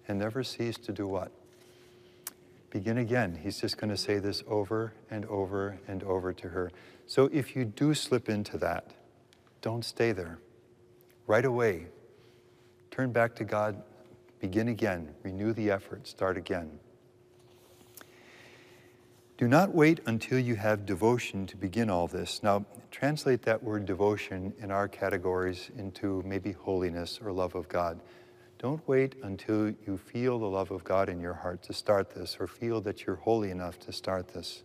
and never cease to do what? Begin again. He's just going to say this over and over and over to her. So if you do slip into that, don't stay there. Right away, turn back to God, begin again, renew the effort, start again. Do not wait until you have devotion to begin all this. Now, translate that word devotion in our categories into maybe holiness or love of God. Don't wait until you feel the love of God in your heart to start this, or feel that you're holy enough to start this.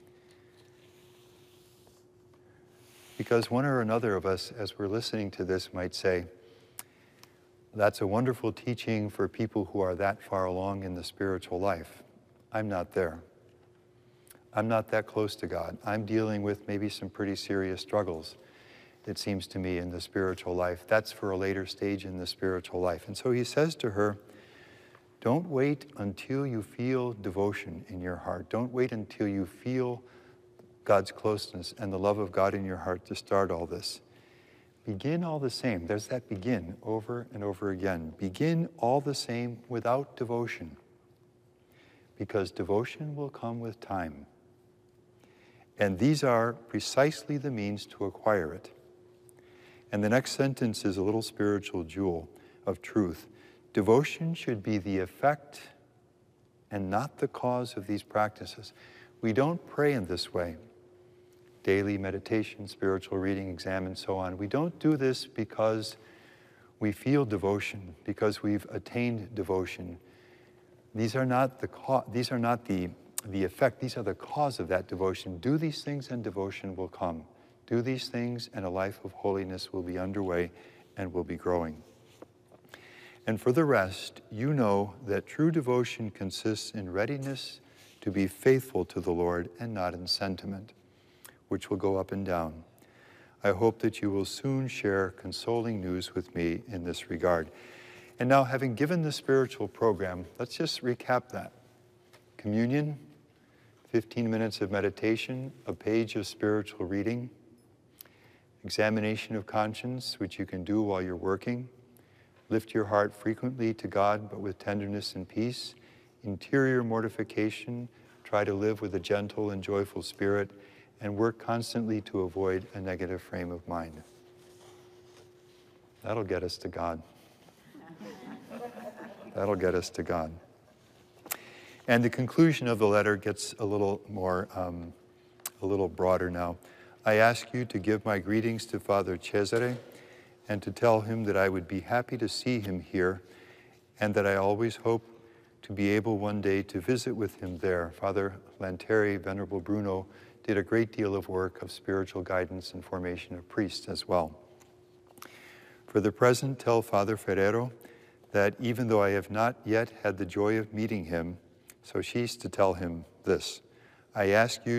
Because one or another of us, as we're listening to this, might say, that's a wonderful teaching for people who are that far along in the spiritual life. I'm not there. I'm not that close to God. I'm dealing with maybe some pretty serious struggles, it seems to me, in the spiritual life. That's for a later stage in the spiritual life. And so he says to her, don't wait until you feel devotion in your heart. Don't wait until you feel God's closeness and the love of God in your heart to start all this. Begin all the same. There's that begin over and over again. Begin all the same without devotion, because devotion will come with time. And these are precisely the means to acquire it. And the next sentence is a little spiritual jewel of truth. Devotion should be the effect and not the cause of these practices. We don't pray in this way. Daily meditation, spiritual reading, exam, and so on. We don't do this because we feel devotion, because we've attained devotion. These are not the effect, these are the cause of that devotion. Do these things and devotion will come. Do these things and a life of holiness will be underway and will be growing. And for the rest, you know that true devotion consists in readiness to be faithful to the Lord and not in sentiment, which will go up and down. I hope that you will soon share consoling news with me in this regard. And now, having given the spiritual program, let's just recap that. Communion, 15 minutes of meditation, a page of spiritual reading, examination of conscience, which you can do while you're working. Lift your heart frequently to God, but with tenderness and peace. Interior mortification, try to live with a gentle and joyful spirit, and work constantly to avoid a negative frame of mind. That'll get us to God. That'll get us to God. And the conclusion of the letter gets a little more, a little broader now. I ask you to give my greetings to Father Cesare and to tell him that I would be happy to see him here and that I always hope to be able one day to visit with him there. Father Lanteri, Venerable Bruno, did a great deal of work of spiritual guidance and formation of priests as well. For the present, tell Father Ferrero that even though I have not yet had the joy of meeting him, so she's to tell him this, I ask him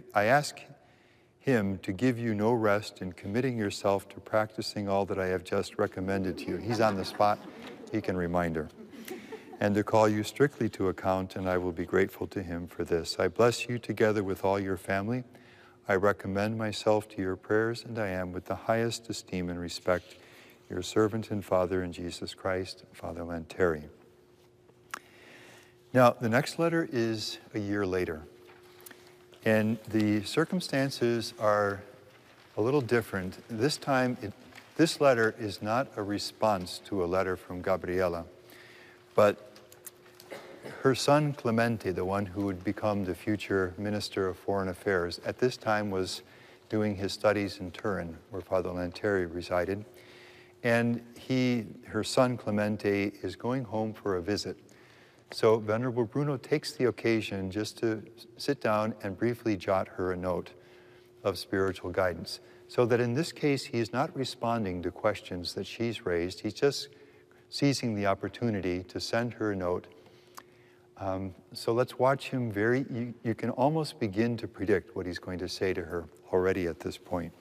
to give you no rest in committing yourself to practicing all that I have just recommended to you. He's on the spot, he can remind her. And to call you strictly to account, and I will be grateful to him for this. I bless you together with all your family. I recommend myself to your prayers, and I am, with the highest esteem and respect, your servant and Father in Jesus Christ, Father Lanteri. Now, the next letter is a year later, and the circumstances are a little different. This time, this letter is not a response to a letter from Gabriela, but her son Clemente, the one who would become the future Minister of Foreign Affairs, at this time was doing his studies in Turin, where Father Lanteri resided. And her son Clemente is going home for a visit. So Venerable Bruno takes the occasion just to sit down and briefly jot her a note of spiritual guidance. So that in this case, he is not responding to questions that she's raised. He's just seizing the opportunity to send her a note. So let's watch him you can almost begin to predict what he's going to say to her already at this point.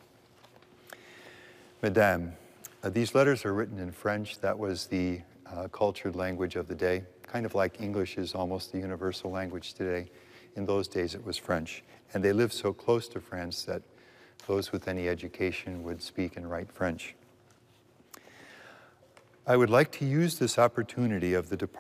Madame, these letters are written in French. That was the cultured language of the day, kind of like English is almost the universal language today. In those days, it was French. And they lived so close to France that those with any education would speak and write French. I would like to use this opportunity of the departure